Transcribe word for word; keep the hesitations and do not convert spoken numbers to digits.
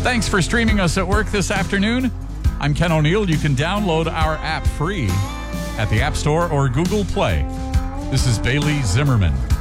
Thanks for streaming us at work this afternoon. I'm Ken O'Neill. You can download our app free at the App Store or Google Play. This is Bailey Zimmerman.